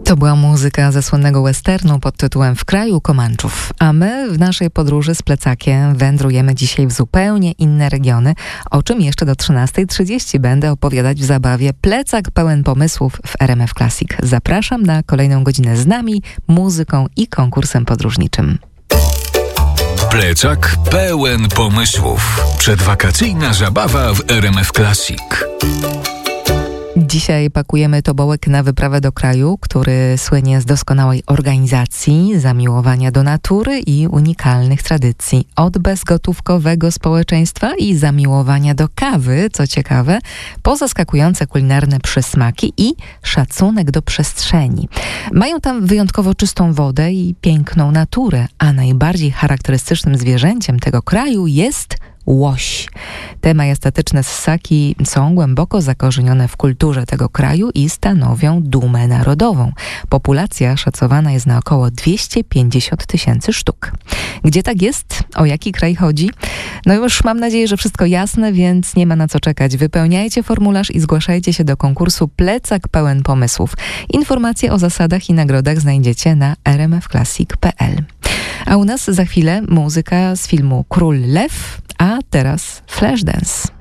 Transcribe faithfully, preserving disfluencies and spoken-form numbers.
To była muzyka ze słynnego westernu pod tytułem W kraju Komanczów. A my w naszej podróży z plecakiem wędrujemy dzisiaj w zupełnie inne regiony, o czym jeszcze do trzynastej trzydzieści będę opowiadać w zabawie Plecak pełen pomysłów w R M F Classic. Zapraszam na kolejną godzinę z nami, muzyką i konkursem podróżniczym. Plecak pełen pomysłów. Przedwakacyjna zabawa w R M F Classic. Dzisiaj pakujemy tobołek na wyprawę do kraju, który słynie z doskonałej organizacji, zamiłowania do natury i unikalnych tradycji. Od bezgotówkowego społeczeństwa i zamiłowania do kawy, co ciekawe, po zaskakujące kulinarne przysmaki i szacunek do przestrzeni. Mają tam wyjątkowo czystą wodę i piękną naturę, a najbardziej charakterystycznym zwierzęciem tego kraju jest łoś. Te majestatyczne ssaki są głęboko zakorzenione w kulturze tego kraju i stanowią dumę narodową. Populacja szacowana jest na około dwieście pięćdziesiąt tysięcy sztuk. Gdzie tak jest? O jaki kraj chodzi? No już mam nadzieję, że wszystko jasne, więc nie ma na co czekać. Wypełniajcie formularz i zgłaszajcie się do konkursu Plecak pełen pomysłów. Informacje o zasadach i nagrodach znajdziecie na r m f classic kropka p l. A u nas za chwilę muzyka z filmu Król Lew, a teraz Flashdance.